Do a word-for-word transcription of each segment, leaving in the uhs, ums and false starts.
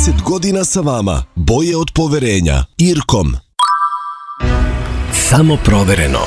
trideset godina sa vama. Boje od poverenja. Irkom. Samo provereno.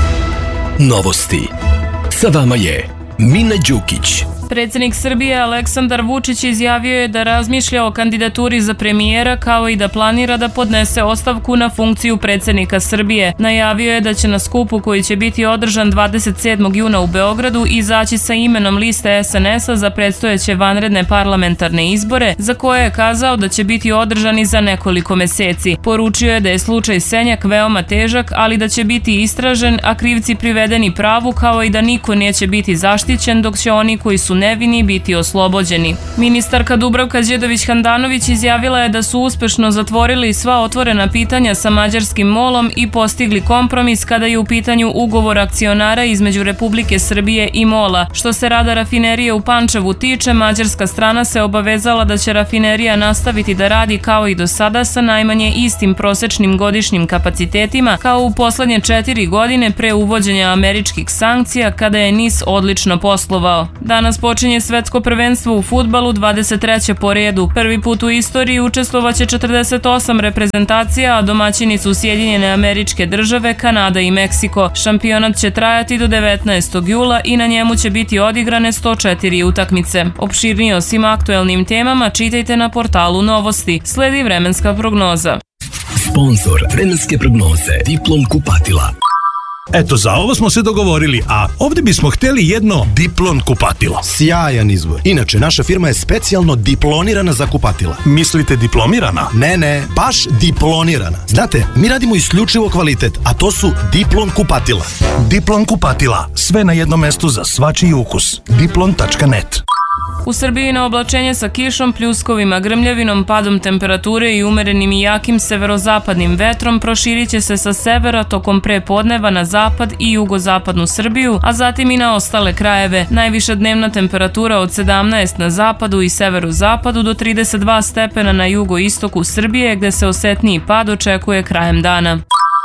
Novosti. Sa vama je Mina Đukić. Predsjednik Srbije Aleksandar Vučić izjavio je da razmišlja o kandidaturi za premijera kao i da planira da podnese ostavku na funkciju predsjednika Srbije. Najavio je da će na skupu koji će biti održan dvadeset sedmog juna u Beogradu izaći sa imenom liste es en es-a za predstojeće vanredne parlamentarne izbore, za koje je kazao da će biti održani za nekoliko meseci. Poručio je da je slučaj Senjak veoma težak, ali da će biti istražen, a krivci privedeni pravu, kao i da niko neće biti zaštićen, dok će oni koji su nevini biti oslobođeni. Ministarka Dubravka Đedović-Handanović izjavila je da su uspešno zatvorili sva otvorena pitanja sa mađarskim molom i postigli kompromis kada je u pitanju ugovor akcionara između Republike Srbije i mola. Što se rada rafinerije u Pančevu tiče, mađarska strana se obavezala da će rafinerija nastaviti da radi kao i do sada sa najmanje istim prosečnim godišnjim kapacitetima kao u poslednje četiri godine pre uvođenja američkih sankcija, kada je NIS odlično poslovao. Danas počinje svetsko prvenstvo u fudbalu, dvadeset treće po redu. Prvi put u istoriji učestvovaće četrdeset osam reprezentacija, a domaćini su Sjedinjene Američke Države, Kanada i Meksiko. Šampionat će trajati do devetnaestog jula i na njemu će biti odigrane sto četiri utakmice. Opširnije o svim aktuelnim temama čitajte na portalu Novosti. Sledi vremenska prognoza. Sponzor vremenske prognoze Diplom kupatila. Eto, za ovo smo se dogovorili, a ovdje bismo htjeli jedno Diplon kupatilo. Sjajan izbor. Inače, naša firma je specijalno diplonirana za kupatila. Mislite diplomirana? Ne, ne, baš diplonirana. Znate, mi radimo isključivo kvalitet, a to su Diplon kupatila. Diplon kupatila. Sve na jednom mestu za svačiji ukus. diplon tačka net. U Srbiji na oblačenje sa kišom, pljuskovima, grmljavinom, padom temperature i umerenim i jakim severozapadnim vetrom proširit će se sa severa tokom prepodneva na zapad i jugozapadnu Srbiju, a zatim i na ostale krajeve. Najviša dnevna temperatura od sedamnaest na zapadu i severozapadu do trideset dva stepena na jugoistoku Srbije, gde se osetniji pad očekuje krajem dana.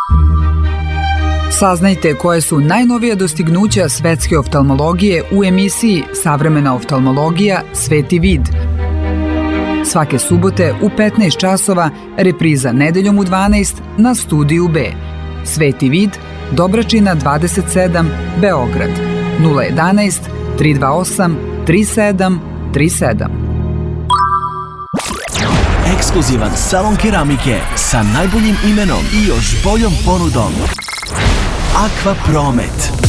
Saznajte koje su najnovija dostignuća svetske oftalmologije u emisiji Savremena oftalmologija – Sveti vid. Svake subote u petnaest časova, repriza nedeljom u dvanaest na Studiju B. Sveti vid, Dobračina dvadeset sedam, Beograd. nula jedanaest, tri dva osam, tri sedam tri sedam. Ekskluzivan salon keramike sa najboljim imenom i još boljom ponudom. Aqua Promet.